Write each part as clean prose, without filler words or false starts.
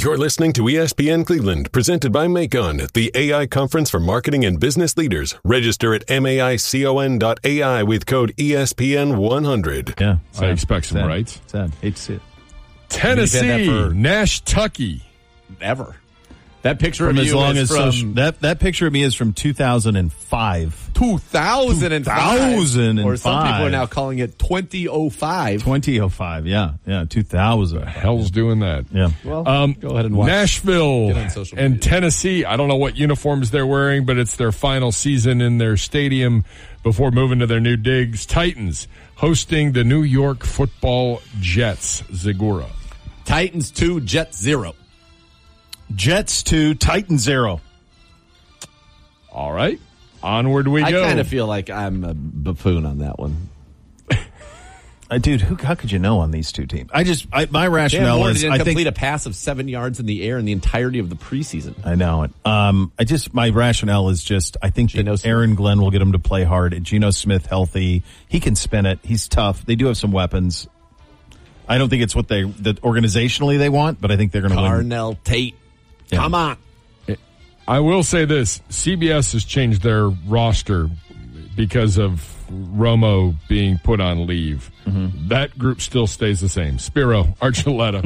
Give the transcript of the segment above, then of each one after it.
You're listening to ESPN Cleveland, presented by Macon, the AI conference for marketing and business leaders. Register at maicon.ai with code ESPN100. Yeah, I expect some rights. Sad. Hate to see it. Tennessee, Nash-Tucky. Ever. That picture From of as you long is as from social, that picture of me is from 2005. 2005. Or some people are now calling it 2005. 2005, yeah. 2000. The hell's doing that? Yeah. Well, go ahead and watch. Nashville Get on social and media. Tennessee. I don't know what uniforms they're wearing, but it's their final season in their stadium before moving to their new digs. Titans hosting the New York Football Jets. Zagura. Titans 2, Jets 0. Jets 2, Titans 0. All right. Onward we go. I kind of feel like I'm a buffoon on that one. Dude, how could you know on these two teams? My rationale is didn't complete a pass of 7 yards in the air in the entirety of the preseason. I know it. My rationale is just I think that Aaron Glenn will get him to play hard. Geno Smith healthy, he can spin it. He's tough. They do have some weapons. I don't think it's what that organizationally they want, but I think they're going to win. Darnell Tate, come on. I will say this. CBS has changed their roster because of Romo being put on leave. Mm-hmm. That group still stays the same. Spiro, Archuleta.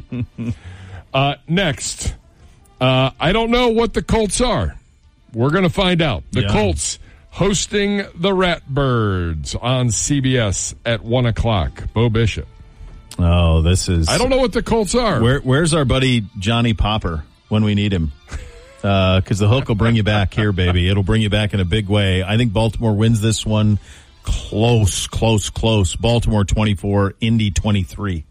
Next, I don't know what the Colts are. We're going to find out. The Colts hosting the Ratbirds on CBS at 1 o'clock. Bo Bishop. Oh, this is... I don't know what the Colts are. Where's our buddy Johnny Popper when we need him? Because the hook will bring you back here, baby. It'll bring you back in a big way. I think Baltimore wins this one. Close. Baltimore 24, Indy 23.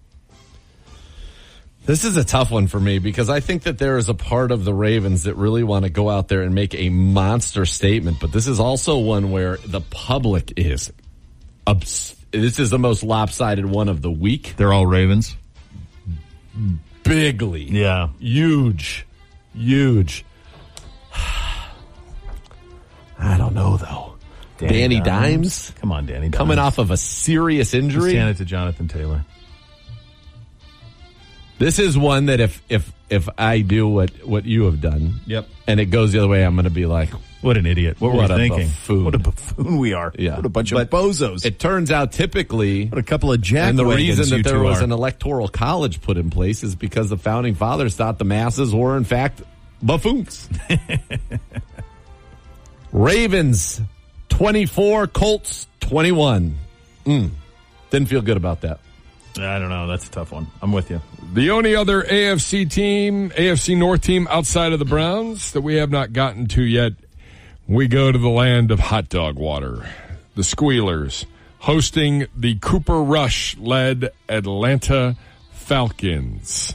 This is a tough one for me because I think that there is a part of the Ravens that really want to go out there and make a monster statement. But this is also one where the public is this is the most lopsided one of the week. They're all Ravens? Bigly. Yeah. Huge. I don't know, though. Danny Dimes? Come on, Danny Dimes. Coming off of a serious injury? Just hand it to Jonathan Taylor. This is one that if I do what you have done, and it goes the other way, I'm going to be like, what an idiot. What were we thinking? Buffoon. What a buffoon we are. Yeah. What a bunch of bozos. It turns out typically... What a couple of jackwagons. And the reason that there was an an electoral college put in place is because the founding fathers thought the masses were, in fact, buffoons. Ravens 24, Colts 21. Didn't feel good about that. I don't know. That's a tough one. I'm with you. The only other AFC North team outside of the Browns that we have not gotten to yet, we go to the land of hot dog water. The Squealers hosting the Cooper Rush-led Atlanta Falcons.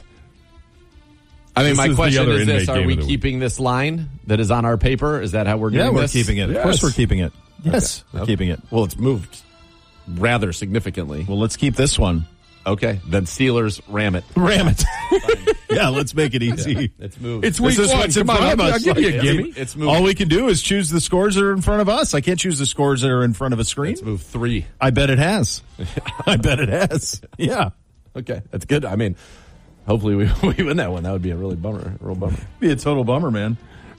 I mean, my question is this. Are we keeping this line that is on our paper? Is that how we're doing this? Yeah, we're keeping it. Yes. Of course we're keeping it. Yes, we're keeping it. Well, it's moved rather significantly. Well, let's keep this one. Okay, then Steelers, ram it. Ram it. Yeah, let's make it easy. Yeah, it's moved. It's week one. What's in front of us. I'll give you a gimme. It's moved. All we can do is choose the scores that are in front of us. I can't choose the scores that are in front of a screen. It's moved 3. I bet it has. I bet it has. Yeah. Okay, that's good. I mean, hopefully we win that one. That would be a real bummer. Be a total bummer, man.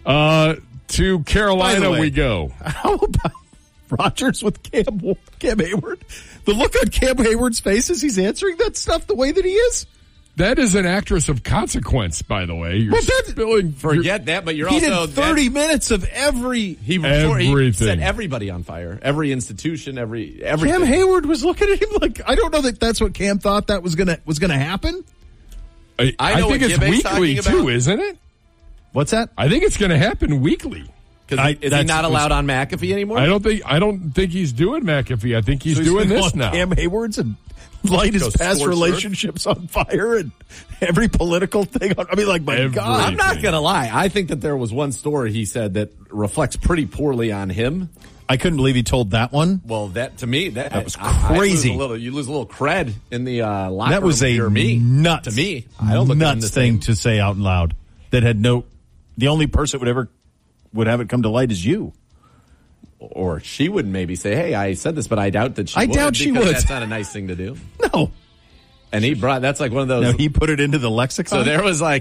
To Carolina we go. How about Rodgers with Cam Hayward? The look on Cam Hayward's face as he's answering that stuff the way that he is. That is an actress of consequence, by the way. You're spilling. Forget that, but he did 30 minutes of everything. He set everybody on fire. Every institution, everything. Cam Hayward was looking at him like, I don't know that that's what Cam thought that was gonna happen. I think it's weekly too, isn't it? What's that? I think it's going to happen weekly. Is he not allowed on McAfee anymore? I don't think he's doing McAfee. I think he's doing this now. Cam Hayward's and light his past relationships on fire and every political thing. I mean, like, my God. I'm not going to lie. I think that there was one story he said that reflects pretty poorly on him. I couldn't believe he told that one. Well, that was crazy. You lose a little cred in the locker room. That was a nuts. To me, I don't look nuts thing to say out loud. That had the only person would have it come to light is you. Or she would maybe say, hey, I said this, but I doubt that she would. I doubt she would. That's not a nice thing to do. No. And that's like one of those. No, he put it into the lexicon. So there was like